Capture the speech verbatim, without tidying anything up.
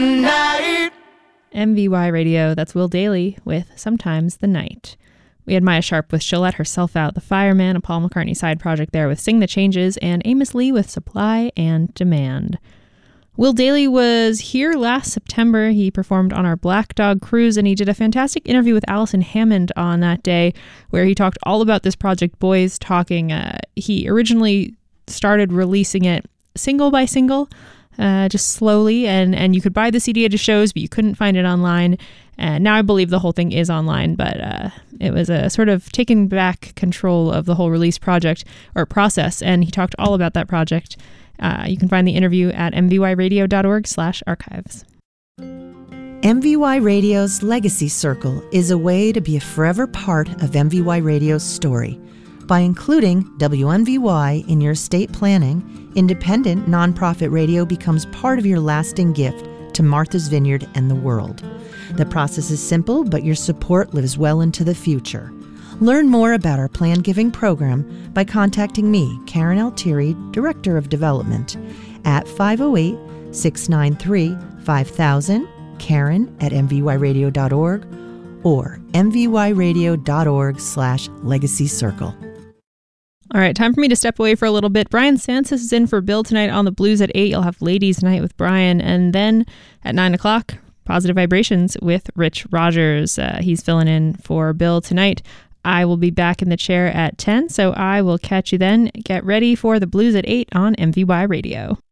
Night. M V Y Radio, that's Will Dailey with Sometimes the Night. We had Maya Sharp with She'll Let Herself Out, The Fireman, a Paul McCartney side project there with Sing the Changes, and Amos Lee with Supply and Demand. Will Dailey was here last September. He performed on our Black Dog cruise, and he did a fantastic interview with Allison Hammond on that day where he talked all about this project, Boys Talking. Uh, he originally started releasing it single by single, uh, just slowly, and, and you could buy the C D at his shows, but you couldn't find it online. And now I believe the whole thing is online, but uh, it was a sort of taking back control of the whole release project or process, and he talked all about that project. Uh, you can find the interview at mvyradio.org slash archives. M V Y Radio's Legacy Circle is a way to be a forever part of M V Y Radio's story. By including W M V Y in your estate planning, independent nonprofit radio becomes part of your lasting gift to Martha's Vineyard and the world. The process is simple, but your support lives well into the future. Learn more about our Plan Giving program by contacting me, Karen Altieri, Director of Development, at five oh eight, six nine three, five thousand, Karen at m v y radio dot org, or mvyradio.org slash legacy circle. All right, time for me to step away for a little bit. Brian Sanchez is in for Bill tonight on the Blues at eight. You'll have Ladies Night with Brian. And then at nine o'clock, Positive Vibrations with Rich Rogers. Uh, he's filling in for Bill tonight. I will be back in the chair at ten, so I will catch you then. Get ready for the Blues at eight on M V Y Radio.